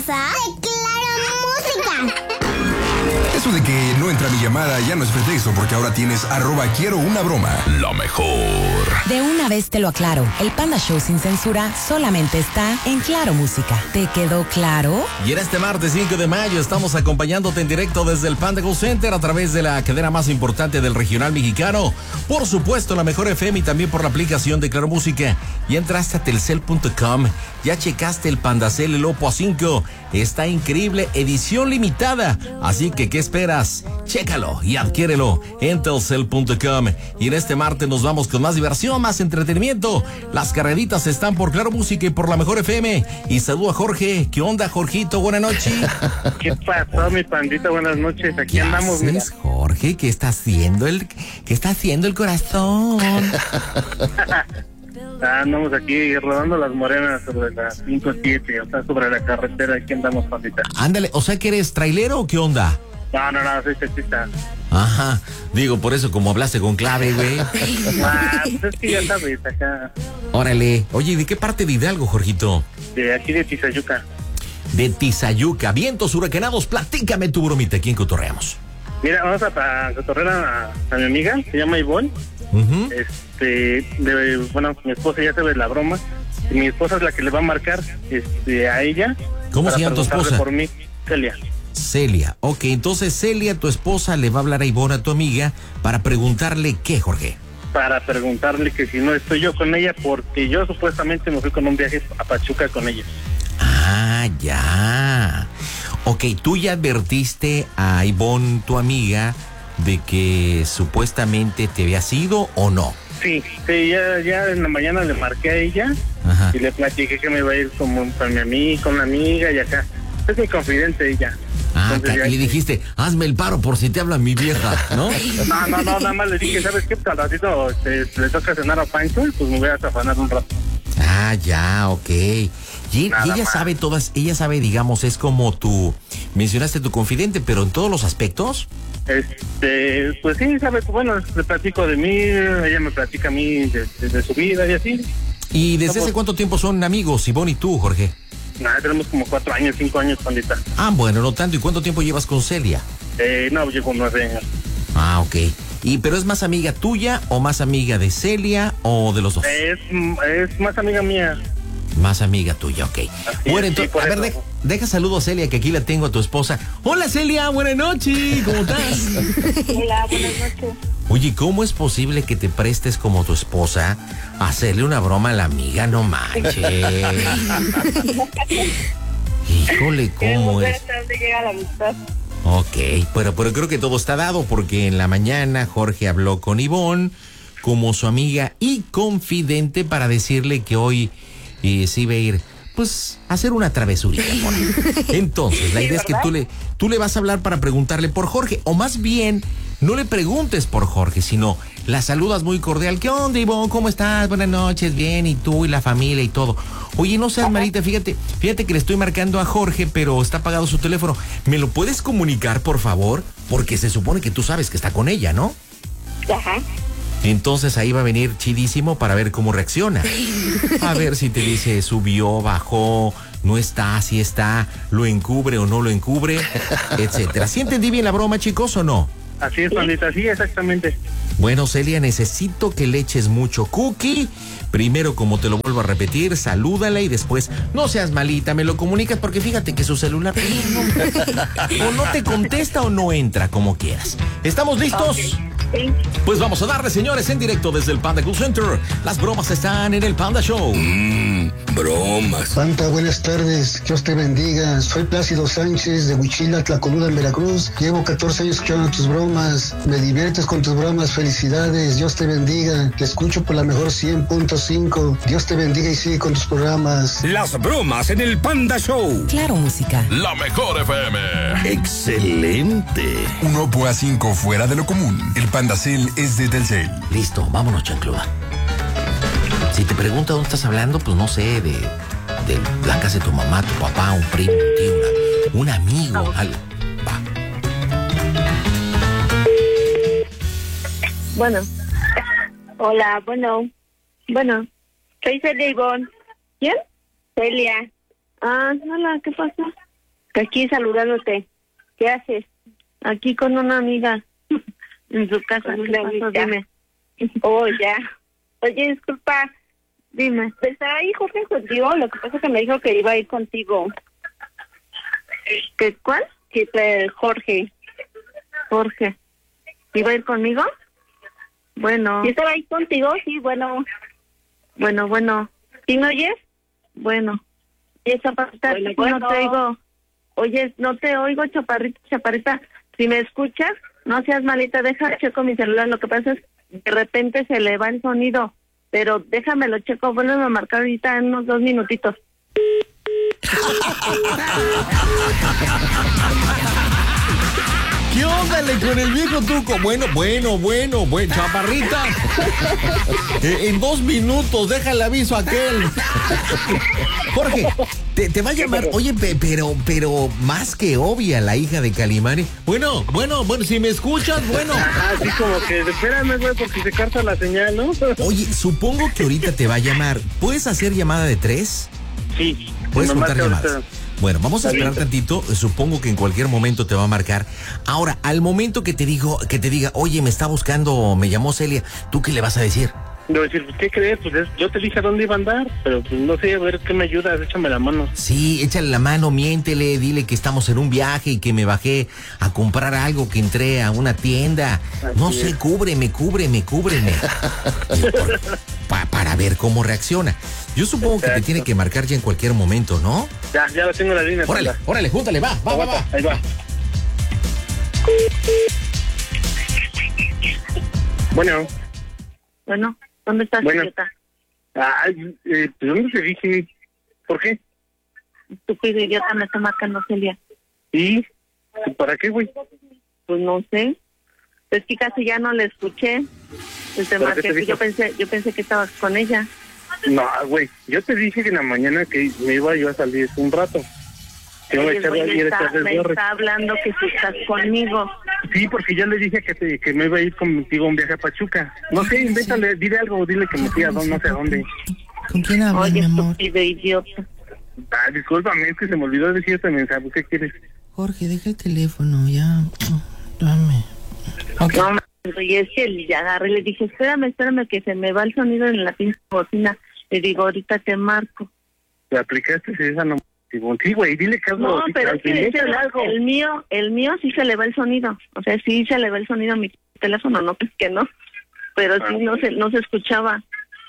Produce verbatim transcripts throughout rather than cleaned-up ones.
casa de Claro Música. Eso de que no entra mi llamada ya no es pretexto, porque ahora tienes arroba quiero una broma. Lo mejor. De una vez te lo aclaro, el Panda Show sin censura solamente está en Claro Música. ¿Te quedó claro? Y en este martes cinco de mayo estamos acompañándote en directo desde el Panda Go Center a través de la cadena más importante del regional mexicano. Por supuesto, la mejor F M y también por la aplicación de Claro Música. Ya entraste a telcel punto com, ya checaste el Pandacel, el Oppo A cinco. Está increíble, edición limitada. Así que, ¿qué esperas? Chécalo y adquiérelo en telcel punto com. Y en este martes nos vamos con más diversión, más entretenimiento. Las carreritas están por Claro Música y por la mejor F M. Y saludo a Jorge. ¿Qué onda, Jorgito? Buenas noches. ¿Qué pasó, mi pandita? Buenas noches. Aquí ¿Qué andamos, mira. haces, Jorge? ¿Qué está haciendo el, qué está haciendo el corazón? Ah, andamos aquí rodando las morenas sobre la cinco siete, o sea, sobre la carretera. Aquí andamos, pandita. Ándale, o sea que eres trailero o qué onda. No, no, no, soy taxista. Ajá, digo, por eso como hablaste con clave, güey. Ah, pues es que ya sabes, acá. Órale, oye, ¿de qué parte de Hidalgo, Jorgito? De aquí de Tizayuca. De Tizayuca, vientos huracanados, platícame tu bromita, ¿quién cotorreamos? Mira, vamos a, a cotorrear a, a mi amiga, se llama Ivonne. Uh-huh. Este, de, bueno, mi esposa ya sabe la broma. Y mi esposa es la que le va a marcar este, a ella. ¿Cómo se llama tu esposa? Por mí, Celia. Celia, ok, entonces Celia, tu esposa, le va a hablar a Ivonne, a tu amiga, para preguntarle qué, Jorge. Para preguntarle que si no estoy yo con ella, porque yo supuestamente me fui con un viaje a Pachuca con ella. Ah, ya. Ok, tú ya advertiste a Ivonne, tu amiga, de que supuestamente te había ido o no. Sí, sí, ya, ya en la mañana le marqué a ella. Ajá. Y le platiqué que me iba a ir como con mi amiga, con una amiga y acá. Es mi confidente ella. Ah, entonces, y le dijiste, hazme el paro por si te habla mi vieja, ¿no? No, no, no, nada más le dije, ¿sabes qué? Pues al ratito este, le toca cenar a Pancho, pues me voy a zafanar un rato. Ah, ya, ok. Y, y ella más. sabe todas, ella sabe, digamos, es como tu, mencionaste tu confidente, pero en todos los aspectos. Este, pues sí, sabe, bueno, le platico de mí, ella me platica a mí de, de, de su vida y así. ¿Y desde hace cuánto tiempo son amigos, Ivonne y tú, Jorge? Nada, tenemos como cuatro años, cinco años, pandita. Ah, bueno, no tanto. ¿Y cuánto tiempo llevas con Celia? Eh, no, llevo nueve años. Ah, ok. ¿Y pero es más amiga tuya o más amiga de Celia o de los dos? Es, es más amiga mía. Más amiga tuya, ok. Así bueno, es, entonces, sí, a ver, eso. de, deja saludo a Celia, que aquí la tengo a tu esposa. Hola, Celia, buenas noches, ¿cómo estás? Hola, buenas noches. Oye, ¿cómo es posible que te prestes como tu esposa a hacerle una broma a la amiga? No manches. Híjole, ¿cómo es? ¿Dónde llega la amistad? Ok, pero, pero creo que todo está dado porque en la mañana Jorge habló con Ivonne como su amiga y confidente para decirle que hoy eh, se iba a ir, pues, a hacer una travesurita. Entonces, la idea es que tú le, tú le vas a hablar para preguntarle por Jorge, o más bien, no le preguntes por Jorge, sino la saludas muy cordial. ¿Qué onda, Ivonne? ¿Cómo estás? Buenas noches, bien, y tú y la familia y todo. Oye, no seas malita, fíjate, fíjate que le estoy marcando a Jorge, pero está apagado su teléfono. ¿Me lo puedes comunicar, por favor? Porque se supone que tú sabes que está con ella, ¿no? Ajá. Entonces ahí va a venir chidísimo para ver cómo reacciona. A ver si te dice subió, bajó, no está, si está, lo encubre o no lo encubre, etcétera. ¿Sí entendí bien la broma, chicos, o no? Así es, pandita, sí, exactamente. Bueno, Celia, necesito que le eches mucho cookie. Primero, como te lo vuelvo a repetir, salúdala y después, no seas malita, me lo comunicas porque fíjate que su celular o no te contesta o no entra, como quieras. ¿Estamos listos? Okay. Sí. Pues vamos a darle, señores, en directo desde el Panda Cool Center. Las bromas están en el Panda Show. Mmm, bromas. Panta, buenas tardes. Dios te bendiga. Soy Plácido Sánchez de Huichila, Tlacolula, en Veracruz. Llevo catorce años escuchando tus bromas. Me diviertes con tus bromas. Felicidades. Dios te bendiga. Te escucho por la mejor cien punto cinco. Dios te bendiga y sigue con tus programas. Las bromas en el Panda Show. Claro Música. La mejor F M. Excelente. Un Oppo A cinco fuera de lo común. El Pandacel es de Telcel. Listo, vámonos, chancluda. Si te pregunta dónde estás hablando, pues no sé, de, de la casa de tu mamá, tu papá, un primo, un tío, una, un amigo, algo. Va. Bueno. Hola, bueno. Bueno. Soy Celia Ivonne. ¿Quién? Celia. Ah, hola, ¿qué pasa? Aquí saludándote. ¿Qué haces? Aquí con una amiga en su casa. Con ¿Qué una pasó? amiga. Dime. Oh, ya. Oye, disculpa. Dime. ¿Está ahí Jorge contigo? Lo que pasa es que me dijo que iba a ir contigo. ¿Qué cuál? Que eh, Jorge. Jorge. ¿Iba a ir conmigo? Bueno. ¿Y estaba ahí contigo? Sí, bueno. Bueno, bueno. ¿Sí me oyes? Bueno. Y chaparrita, Bueno, no bueno. te oigo. Oye, no te oigo, chaparrita, chaparrita. Si me escuchas, no seas malita, deja, checo mi celular. Lo que pasa es que de repente se le va el sonido. Pero déjamelo, checo, vuelve a marcar ahorita en unos dos minutitos. ¿Qué onda con el viejo truco? Bueno, bueno, bueno, bueno, chaparrita. Eh, en dos minutos, deja el aviso a aquel. Jorge, te, te va a llamar. Oye, pe- pero, pero más que obvia la hija de Calimari. Bueno, bueno, bueno, si me escuchas, bueno. Así como que, espérame, güey, porque se corta la señal, ¿no? Oye, supongo que ahorita te va a llamar. ¿Puedes hacer llamada de tres? Sí. Puedes Nomás contar que llamadas. ahorita- Bueno, vamos a Está bien. esperar tantito. Supongo que en cualquier momento te va a marcar. Ahora, al momento que te digo, que te diga, oye, me está buscando, me llamó Celia, ¿tú qué le vas a decir? Debo decir, pues, ¿qué crees? Pues es- yo te dije a dónde iba a andar, pero pues no sé, a ver qué me ayudas, échame la mano. Sí, échale la mano, miéntele, dile que estamos en un viaje y que me bajé a comprar algo, que entré a una tienda. No Así sé, es. cúbreme, cúbreme, cúbreme. Pa- para ver cómo reacciona. Yo supongo que te Exacto. tiene que marcar ya en cualquier momento, ¿no? Ya, ya lo tengo en la línea. Órale, Panda. órale, júntale, va, va, va, va. Aguanta, ahí va. Bueno, Bueno, ¿dónde estás, Bueno. idiota? ay, eh, ¿de dónde te dije? ¿Por qué? Estúpido idiota, me está marcando Celia. ¿Y? ¿Para qué, güey? Pues no sé. Es que casi ya no le escuché. Pues te ¿Pero qué marqué, te pues dijo? yo pensé, yo pensé que estabas con ella. No, güey, yo te dije que en la mañana que me iba yo a salir un rato. Que iba a Oye, echar güey, ir me, a está, echar me desgorre. está hablando que si estás conmigo. Sí, porque ya le dije que, te, que me iba a ir contigo a un viaje a Pachuca. No sé, invéntale, dile algo, dile que me fui a dónde, no sé a dónde. ¿Con quién hablas, Oye, mi amor? estúpido idiota. Ah, discúlpame, es que se me olvidó decir este mensaje. ¿Qué quieres? Jorge, deja el teléfono, ya. Dame. Ok. No, ma- y es que ya agarré y le dije, espérame, espérame, que se me va el sonido en la pinche bocina. Le digo, ahorita te marco. ¿Te aplicaste esa no? Digo, sí, güey, dile que algo. No, pero es que dile ese- algo. el mío, el mío sí se le va el sonido. O sea, sí se le va el sonido a mi teléfono, no, pues que no. Pero sí Ah. no se, no se escuchaba.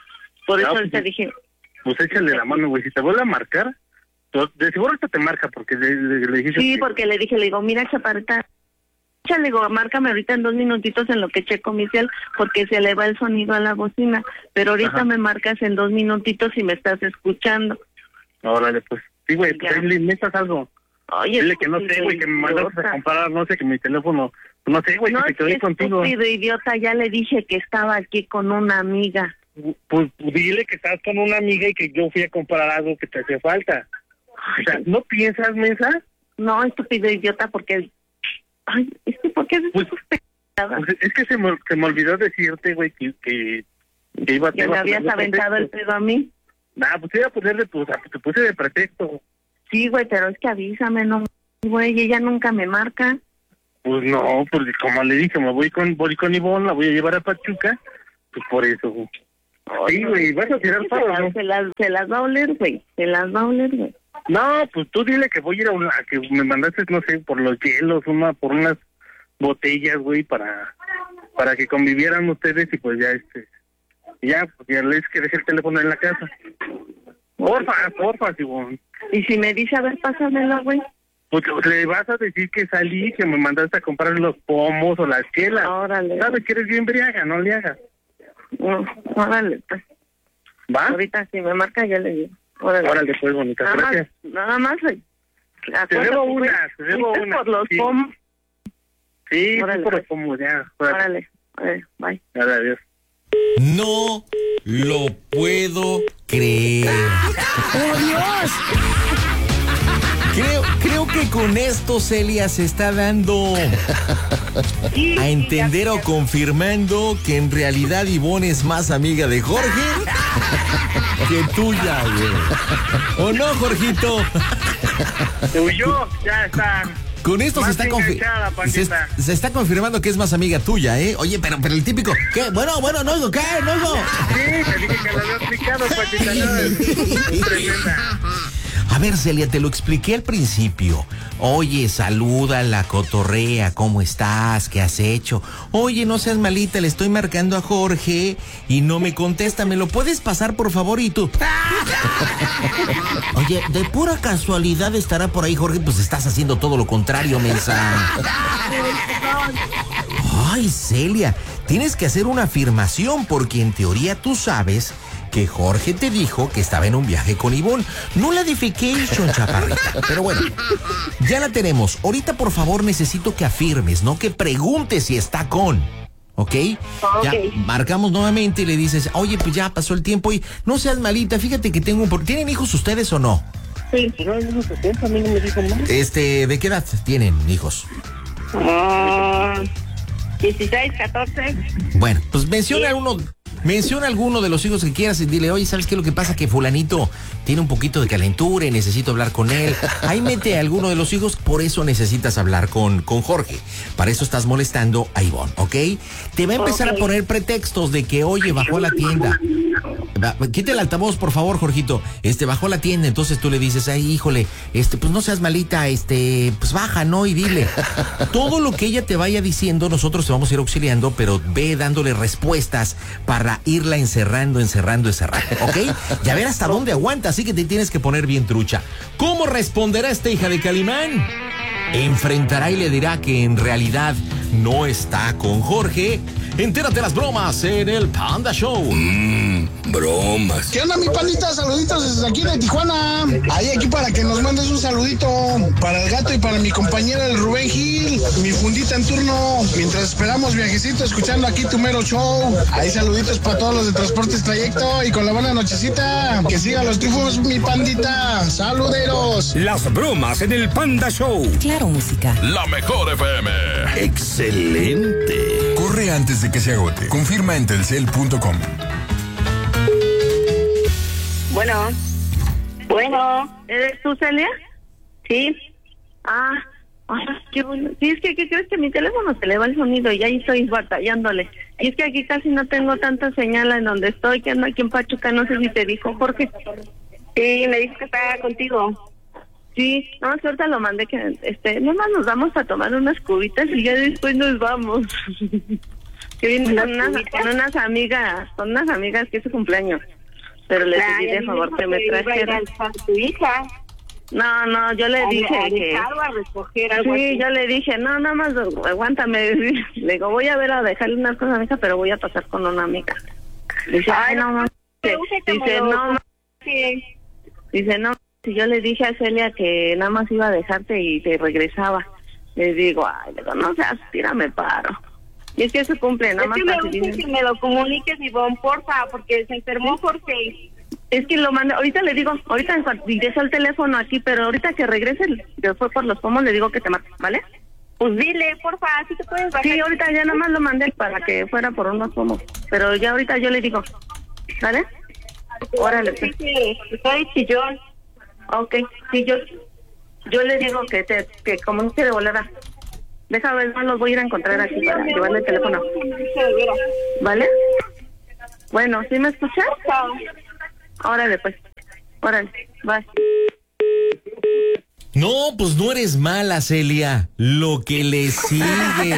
Por Ah, eso pues, ahorita dije, Pues échale la mano, güey. Si te vuelve a marcar, to- de seguro ahorita te marca porque le, le, le dijiste. sí, que- porque le dije, le digo, mira, chaparrita, le digo, márcame ahorita en dos minutitos en lo que checo mi cel, porque se le va el sonido a la bocina. Pero ahorita Ajá. me marcas en dos minutitos y me estás escuchando. Órale, pues. Sí, güey, pues Ya. ahí le inventas algo. Oye, Dile que no sé, güey, que me mandaste a comprar, no sé, que mi teléfono. No sé, güey, No, que es te quedé que contigo. estúpido idiota, ya le dije que estaba aquí con una amiga. Pues dile que estás con una amiga y que yo fui a comprar algo que te hace falta. O sea, ¿no piensas, mensa? No, estúpido idiota, porque... Ay, es que, ¿por qué Pues, sus pendejadas? Pues es que se me, se me olvidó decirte, güey, que, que, que iba Que iba me a habías poner de aventado el pretexto. pedo a mí. Nah, pues te iba a poner de, pues, te puse de pretexto. Sí, güey, pero es que avísame, no, güey, ella nunca me marca. Pues no, pues como le dije, me voy con, voy con Ivonne, la voy a llevar a Pachuca, pues por eso. güey. Sí, güey, vas a tirar Se paro, las, ¿no? se, las, se las va a oler, güey, se las va a oler, güey. No, pues tú dile que voy a ir a una, a que me mandaste, no sé, por los hielos, una, por unas botellas, güey, para, para que convivieran ustedes y pues ya, este, ya, pues ya les que deje el teléfono en la casa. Porfa, porfa, Ivonne. Y si me dice, a ver, pásamela, güey. Pues le vas a decir que salí, que me mandaste a comprar los pomos o las chelas. Órale. Sabes que eres bien briaga, no le hagas. No, órale, pues. ¿Va? Ahorita si me marca ya le digo. Órale. Órale, pues, bonita, Nada más, gracias. nada más, güey. Te Acuérdate, debo güey, una, te debo fuiste una. por los sí. pomos. Sí, Órale, sí, por los pues. pomos, ya. Órale, Órale, órale, bye. Órale, adiós. No lo puedo creer. ¡Oh, Dios! Creo, creo que con esto Celia se está dando Sí, a sí, entender ya- o confirmando que en realidad Ivonne es más amiga de Jorge que tuya, güey. ¿O no, Jorgito? Se huyó, ya está. Con esto se está, confi- se, se está confirmando que es más amiga tuya, ¿eh? Oye, pero, pero el típico, ¿qué? Bueno, bueno, no oigo, ¿qué? No oigo. Sí, te dije que lo había explicado, Panchita, no, es tremenda. A ver, Celia, te lo expliqué al principio. Oye, saluda la cotorrea, ¿cómo estás? ¿Qué has hecho? Oye, no seas malita, le estoy marcando a Jorge y no me contesta. ¿Me lo puedes pasar, por favor? Y tú... Oye, de pura casualidad estará por ahí, Jorge, pues estás haciendo todo lo contrario, mensa. Ay, Celia, tienes que hacer una afirmación porque en teoría tú sabes que Jorge te dijo que estaba en un viaje con Ivonne. No la defecation, chaparrita. Pero bueno, ya la tenemos. Ahorita, por favor, necesito que afirmes, no que preguntes si está con. ¿Ok? Ya marcamos nuevamente y le dices, oye, pues ya pasó el tiempo y no seas malita, fíjate que tengo un... ¿Tienen hijos ustedes o no? Sí, no, no, sesenta, a mí no me dijo más. Este, ¿de qué edad tienen hijos? Uh, dieciséis, catorce. Bueno, pues menciona uno... Menciona alguno de los hijos que quieras y dile, oye, ¿sabes qué es lo que pasa? Que fulanito tiene un poquito de calentura y necesito hablar con él. Ahí mete a alguno de los hijos, por eso necesitas hablar con, con Jorge. Para eso estás molestando a Ivonne, ¿ok? Te va a empezar okay. a poner pretextos de que, oye, bajó a la tienda. Quita el altavoz, por favor, Jorgito. Este, bajó a la tienda, entonces tú le dices, ay, híjole, este, pues no seas malita, este, pues baja, ¿no? Y dile. Todo lo que ella te vaya diciendo, nosotros te vamos a ir auxiliando, pero ve dándole respuestas para irla encerrando, encerrando, encerrando, ¿ok? Ya ver hasta dónde aguanta, así que te tienes que poner bien trucha. ¿Cómo responderá esta hija de Calimán? Enfrentará y le dirá que en realidad no está con Jorge. Entérate las bromas en el Panda Show. Mmm, bromas. ¿Qué onda, mi pandita? Saluditos desde aquí de Tijuana. Ahí aquí para que nos mandes un saludito para el gato y para mi compañera el Rubén Gil, mi fundita en turno, mientras esperamos viajecito escuchando aquí tu mero show. Ahí saluditos para todos los de Transportes Trayecto y con la buena nochecita. Que sigan los triunfos, mi pandita. Saluderos. Las bromas en el Panda Show. Claro, música. La mejor F M. Excelente. Corre antes de que se agote. Confirma en telcel punto com. Bueno. Bueno. ¿Eres tú, Celia? Sí. Ah, ay, qué bueno. Sí, es que ¿qué crees? Que mi teléfono se le va el sonido y ahí estoy batallándole. Y es que aquí casi no tengo tanta señal en donde estoy, que ando aquí en Pachuca, no sé si te dijo Jorge. Sí, me dijo que estaba contigo. Sí, no, ahorita lo mandé que, este, nomás nos vamos a tomar unas cubitas y ya después nos vamos. Que vienen con unas, con unas amigas, con unas amigas que es su cumpleaños. Pero les pedí de favor que me trajeran. Tu hija. No, no, yo le a dije a que... a recoger algo sí, así. yo le dije, no, nada más aguántame. Le digo, voy a ver a dejarle unas cosas a mi hija, pero voy a pasar con una amiga. Dice, ay, no, no. Dice, no, no. Dice, no. Si yo le dije a Celia que nada más iba a dejarte y te regresaba. Le digo, ay, le digo, no seas, tírame paro. Y es que eso cumple, nada es más. Es que me gusta que me lo comuniques, Ivonne, porfa, porque se enfermó Jorge. Es que lo mandé, ahorita le digo, ahorita en cuanto dejo el teléfono aquí, pero ahorita que regrese, yo fue por los pomos, le digo que te marque, ¿vale? Pues dile, porfa, así te puedes bajar. Sí, ahorita ya nada más lo mandé para que fuera por unos pomos, pero ya ahorita yo le digo, ¿vale? Órale. Sí, sí, estoy chillón. Ok, sí, yo yo le digo que te que comunique de volada. Déjame ver, no los voy a ir a encontrar aquí para llevarle el teléfono. ¿Vale? Bueno, ¿sí me escuchas? Órale, pues. Órale, bye. No, pues no eres mala, Celia. Lo que le sigue.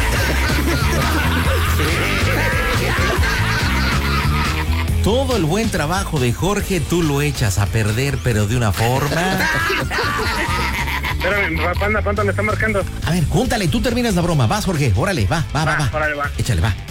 Todo el buen trabajo de Jorge tú lo echas a perder, pero de una forma... Espérame, Panda, Panda me está marcando. A ver, júntale, tú terminas la broma. Vas, Jorge, órale, va, va, va, va. Órale, va. Échale, va.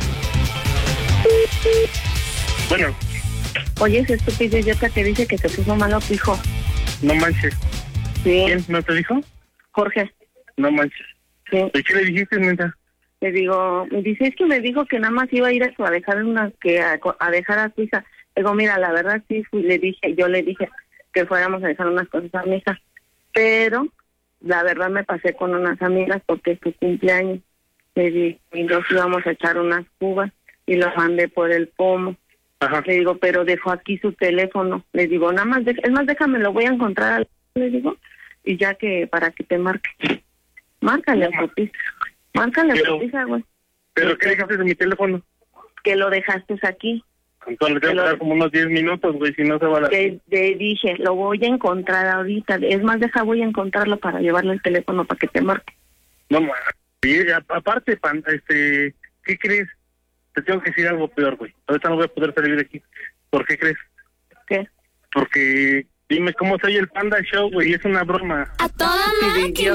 Bueno. Oye, ese estúpido idiota que dice que te puso malo tu hijo. No manches. Sí. ¿Quién no te dijo? Jorge. No manches. Sí. ¿Y qué le dijiste, neta? Le digo, me dice, es que me dijo que nada más iba a ir a, a dejar una, que a, a dejar a su hija. Le digo, mira, la verdad sí fui, le dije, yo le dije que fuéramos a dejar unas cosas a mi hija. Pero la verdad me pasé con unas amigas porque es su cumpleaños. Le dije, y nos íbamos a echar unas cubas y lo mandé por el pomo. Ajá. Le digo, pero dejó aquí su teléfono. Le digo, nada más, de, es más, déjame, lo voy a encontrar. Le digo, y ya que para que te marque. Márcale a Pupisa. Márcale a Pupisa, güey. ¿Pero qué dejaste de mi teléfono? Que lo dejaste aquí. Entonces le tengo que dar como unos diez minutos, güey, si no se va a la... Te, te dije, lo voy a encontrar ahorita. Es más, deja, voy a encontrarlo para llevarle el teléfono para que te marque. No, ma, y, aparte, pan, este, ¿qué crees? Te tengo que decir algo peor, güey. Ahorita no voy a poder salir de aquí. ¿Por qué crees? ¿Qué? Porque, dime, ¿cómo soy el Panda Show, güey? Es una broma. ¡A toda máquina!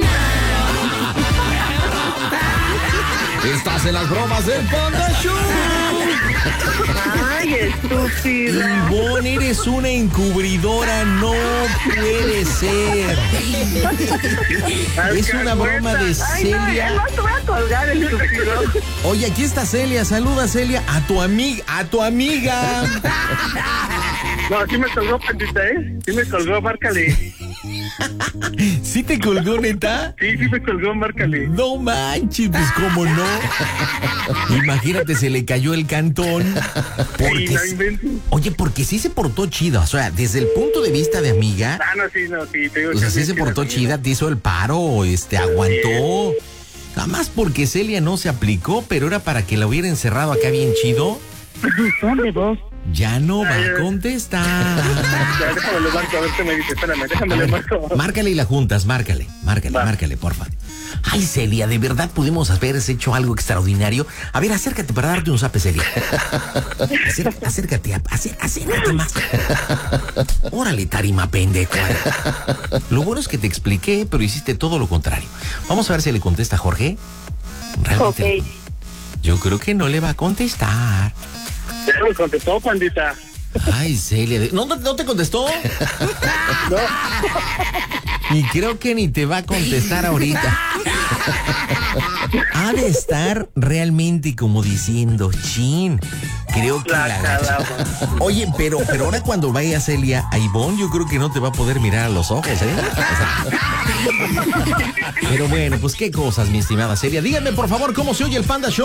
Estás en las bromas del Panda Show. Ay, estúpido. Ivonne, eres una encubridora, no puede ser. Es una broma de Celia. Ay, no, no te voy a colgar, el estúpido. Oye, aquí está Celia, saluda Celia a tu amiga, a tu amiga. No, sí me colgó, Pandita, ¿eh? Sí me colgó, márcale. ¿Sí te colgó, neta? Sí, sí me colgó, márcale. No manches, pues cómo no. Imagínate, se le cayó el cantón. Porque, sí, no oye, porque sí se portó chida. O sea, desde el punto de vista de amiga. Ah, no, sí, no, sí. Te digo, o sea, sí se portó amiga. chida, te hizo el paro, este, aguantó. Sí. Nada más porque Celia no se aplicó, pero era para que la hubiera encerrado acá bien chido. ¿Dónde vos? Ya no va a contestar. Ya, déjame le marco, a ver qué me dice. Espérame, déjame le marco. Márcale y la juntas, márcale, márcale, Va. márcale, porfa. Ay, Celia, ¿de verdad pudimos haber hecho algo extraordinario? A ver, acércate para darte un zape, Celia. Acércate, acércate, acércate más. Órale, tarima, pendejo. Lo bueno es que te expliqué, pero hiciste todo lo contrario. Vamos a ver si le contesta Jorge. Realmente. Ok. Yo creo que no le va a contestar. Ya me contestó, Pandita. Ay, Celia. ¿No, no te contestó? No. Y creo que ni te va a contestar ahorita. Ha de estar realmente como diciendo, chin, creo que la, la Oye, pero, pero ahora cuando vaya Celia a Ivonne, yo creo que no te va a poder mirar a los ojos, ¿eh? O sea, pero bueno, pues qué cosas, mi estimada Celia. Díganme, por favor, cómo se oye el Panda Show.